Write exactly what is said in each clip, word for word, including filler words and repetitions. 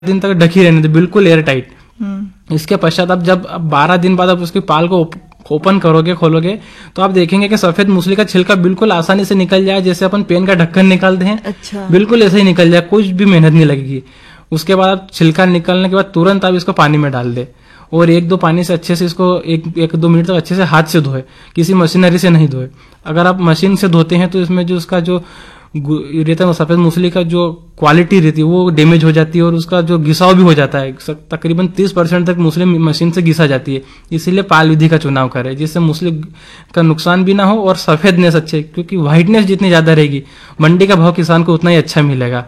दिन तक ढकी रहने दे, बिल्कुल एयर टाइट। इसके पश्चात आप जब बारह दिन बाद आप उसके पाल को ओपन करोगे, खोलोगे, तो आप देखेंगे कि सफेद मूसली का छिलका बिल्कुल आसानी से निकल जाए, जैसे अपन पेन का ढक्कन निकालते हैं। अच्छा। बिल्कुल ऐसे ही निकल जाए, कुछ भी मेहनत नहीं लगेगी। उसके बाद आप छिलका निकलने के बाद तुरंत आप इसको पानी में डाल दे और एक दो पानी से अच्छे से इसको एक एक दो मिनट तक अच्छे से हाथ से धोए, किसी मशीनरी से नहीं धोए। अगर आप मशीन से धोते हैं तो इसमें जो उसका जो रहता है सफेद मूसली का जो क्वालिटी रहती है वो डैमेज हो जाती है और उसका जो घिसाव भी हो जाता है। तकरीबन तीस परसेंट तक मूसली मशीन से घिसा जाती है। इसीलिए पाल विधि का चुनाव करें, जिससे मूसली का नुकसान भी ना हो और सफेदनेस अच्छे, क्योंकि व्हाइटनेस जितनी ज्यादा रहेगी मंडी का भाव किसान को उतना ही अच्छा मिलेगा।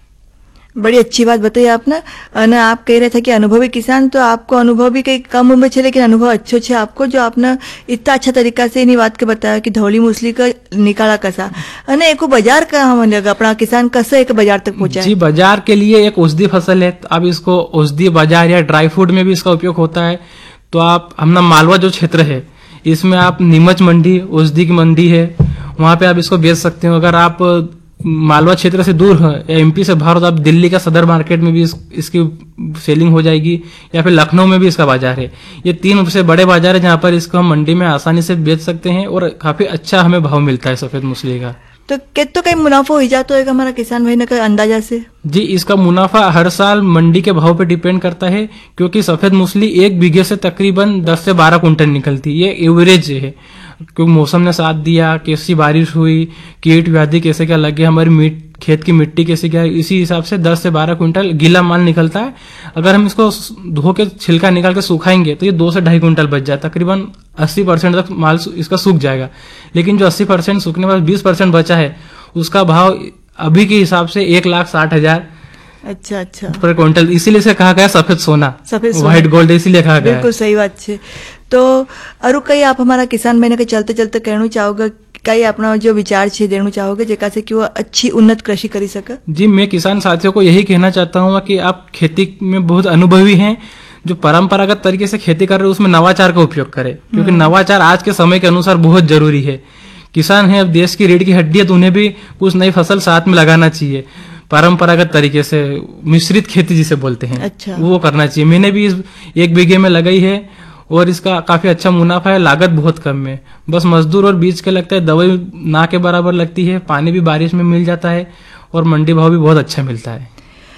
बड़ी अच्छी बात बताई आपने। ना आप कह रहे थे कि अनुभवी किसान, तो आपको अनुभव भी कई कम उम्र छे लेकिन अनुभव अच्छो छे आपको, जो आपने इतना अच्छा तरीका से इन्हीं बात के बताया कि धौली मूसली का निकाला कसा अने एको बाजार का हम लगा अपना किसान कैसे एक बाजार तक पहुंचा। जी, बाजार के लिए एक औषधि फसल है, अब इसको औषधि बाजार या ड्राई फ्रूट में भी इसका उपयोग होता है। तो आप हमना मालवा जो क्षेत्र है इसमें आप नीमच मंडी, औषधि की मंडी है, वहां पे आप इसको बेच सकते हो। अगर आप मालवा क्षेत्र से दूर है या एमपी से बाहर, तो आप दिल्ली का सदर मार्केट में भी इस, इसकी सेलिंग हो जाएगी, या फिर लखनऊ में भी इसका बाजार है। ये तीन सबसे बड़े बाजार है जहाँ पर इसको हम मंडी में आसानी से बेच सकते हैं और काफी अच्छा हमें भाव मिलता है सफेद मूसली का। तो कितना कहीं मुनाफा हो जाता है हमारा किसान भाई ने का अंदाजा से? जी, इसका मुनाफा हर साल मंडी के भाव पे डिपेंड करता है, क्योंकि सफेद मूसली एक बीघे से तकरीबन दस से बारह कुंटल निकलती है। ये एवरेज है, क्योंकि मौसम ने साथ दिया, कैसी बारिश हुई, कीट व्याधि कैसे क्या लगे, हमारी मिट खेत की मिट्टी कैसे क्या है, इसी हिसाब से दस से बारह क्विंटल गीला माल निकलता है। अगर हम इसको धो के छिलका निकाल के सुखाएंगे तो ये दो से ढाई क्विंटल बच जाए, तकरीबन अस्सी परसेंट तक माल इसका सूख जाएगा। लेकिन जो अस्सी परसेंट सूखने के बाद बीस परसेंट बचा है उसका भाव अभी के हिसाब से एक लाख साठ हजार अच्छा अच्छा पर क्विंटल। इसीलिए से कहा गया सफेद सोना, सफेद व्हाइट गोल्ड, इसीलिए कहा गया। बिल्कुल सही बात है। तो अरु कई आप हमारा किसान भाई ने चलते चलते कहना चाहोगे, कई अपना जो विचार छे देना चाहोगे जेका से कि वो अच्छी उन्नत कृषि करी सके? जी, मैं किसान साथियों को यही कहना चाहता हूँ कि आप खेती में बहुत अनुभवी हैं, जो परंपरागत तरीके से खेती कर रहे हैं उसमें नवाचार का उपयोग करें, क्योंकि नवाचार आज के समय के अनुसार बहुत जरूरी है। किसान है अब देश की रीढ़ की हड्डी है, तो उन्हें भी कुछ नई फसल साथ में लगाना चाहिए। परंपरागत तरीके से मिश्रित खेती जिसे बोलते हैं, अच्छा, वो करना चाहिए। मैंने भी इस एक बीघे में लगाई है और इसका काफी अच्छा मुनाफा है, लागत बहुत कम है, बस मजदूर और बीज के लगता है, दवाई ना के बराबर लगती है, पानी भी बारिश में मिल जाता है और मंडी भाव भी बहुत अच्छा मिलता है।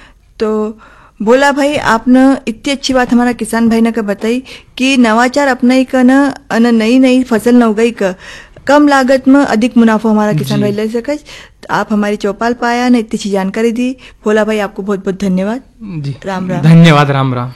तो बोला भाई, आपने इतनी अच्छी बात हमारा किसान भाई ने का बताई कि नवाचार अपनाई का न नई नई फसल न उगाई का कम लागत में अधिक मुनाफा हमारा किसान भाई ले सके। आप हमारी चौपाल पाया ने इतनी अच्छी जानकारी दी। भोला भाई, आपको बहुत बहुत धन्यवाद। जी, राम राम। धन्यवाद, राम राम।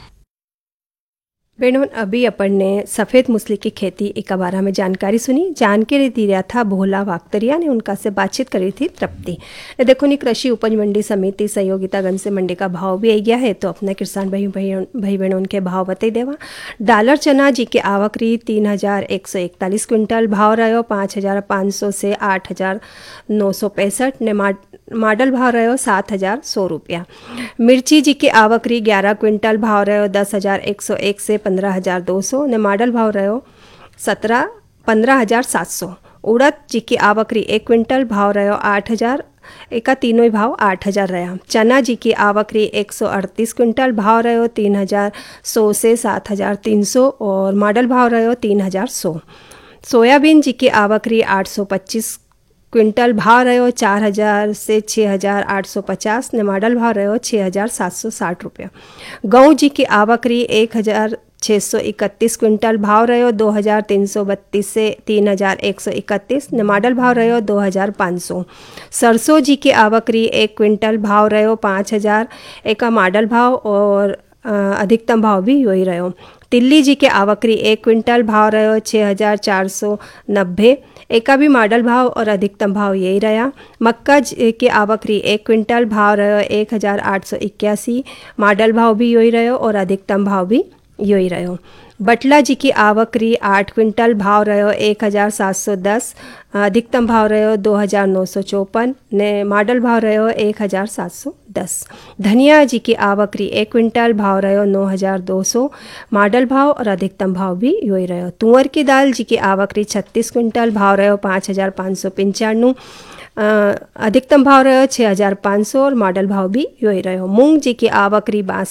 बहनों, अभी अपन ने सफ़ेद मूसली की खेती एक बारे में जानकारी सुनी। जानकारी दी रहा था भोला वाक्तरिया ने, उनका से बातचीत करी थी तृप्ति ने। देखो नी कृषि उपज मंडी समिति सहयोगितागंज से मंडी का भाव भी आ गया है, तो अपने किसान भाई भाई बहनों उनके भाव बता देवा। डालर चना जी के आवक रही तीन हजार एक सौ इकतालीस क्विंटल, भाव रहो पाँच हजार पाँच सौ से आठ हजार नौ सौ पैंसठ ने। मॉडल भाव रहो सात हजार सौ रुपया। मिर्ची जी की आवक रही ग्यारह क्विंटल, भाव रहो दस हजार एक सौ एक से पंद्रह हजार दो सौ ने। मॉडल भाव रहो सत्रह पंद्रह हजार सात सौ। उड़द जी की आवक रही एक क्विंटल, भाव रहो आठ हजार एका तीनों भाव आठ हजार रहा। चना जी की आवक रही एक सौ अड़तीस क्विंटल, भाव रहो तीन हजार सौ से सात हजार तीन सौ और मॉडल भाव रहो तीन हजार सौ। सोयाबीन जी की आवक रही आठ सौ पच्चीस क्विंटल, भाव रहो चार हजार से छः हजार आठ सौ पचास ने। मॉडल भाव रहो छः हजार सात सौ साठ रुपया। गेहूँ जी की आवक रही एक हजार छः सौ इकतीस क्विंटल, भाव रहो दो हजार तीन सौ बत्तीस से तीन हजार एक सौ इकतीस ने। मॉडल भाव रहो दो हजार पाँच सौ। सरसों जी की आवक रही एक क्विंटल, भाव रहो पाँच हजार एक मॉडल भाव और अधिकतम भाव भी वही रहो। तिल्ली जी के आवकरी एक क्विंटल, भाव रहो छः हजार चार सौ नब्बे एका भी मॉडल भाव और अधिकतम भाव यही रहा। मक्का के आवकरी एक क्विंटल, भाव रहो एक हजार आठ सौ इक्यासी, मॉडल भाव भी यही रहो और अधिकतम भाव भी यही रहो। बटला जी की आवकरी आठ क्विंटल, भाव रहो एक हजार सात सौ दस, अधिकतम भाव रहो दो हजार नौ सौ चौपन ने। मॉडल भाव रहो एक हजार सात सौ दस। धनिया जी की आवकरी एक क्विंटल, भाव रहो नौ हजार दो सौ, मॉडल भाव और अधिकतम भाव भी यही रहो। तुअर की दाल जी की आवकरी छत्तीस क्विंटल, भाव रहो पाँच हजार पाँच सौ पंचानवे, अधिकतम भाव रहो छः हजार पाँच सौ और मॉडल भाव भी यो ही रहो। मूंग जी की आवक री बासठ